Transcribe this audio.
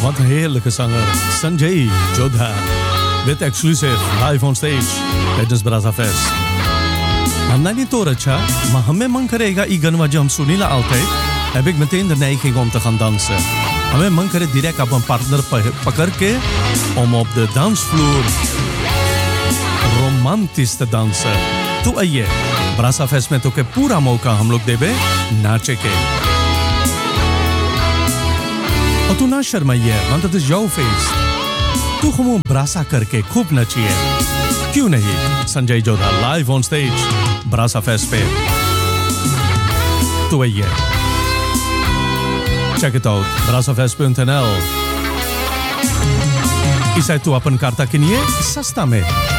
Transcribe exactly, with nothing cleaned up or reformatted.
Wat een heerlijke zanger, Sanjay Jodha. Dit exclusive live on stage tijdens Brasa Fest. हमने niet door het ja, maar हमें मन करेगा ई गाना जो हम Sunila altijd, heb ik meteen de neiging om te gaan dansen. हमें मन करे direct op een partner पकड़ के om op de dansvloer romantisch te dansen. तो आइए ब्रासा फेस्ट में तो के पूरा मौका हम लोग देवे नाचे के. और तू ना शर्माइए, want het is jouw feest. तू gewoon ब्रासा करके खूब नचिए. क्यों नहीं? Sanjay Jodha live on stage ब्रासा fest पे. तो आइए check it out brasafest punt n l. Isai tu upon karta किनिए सस्ता में.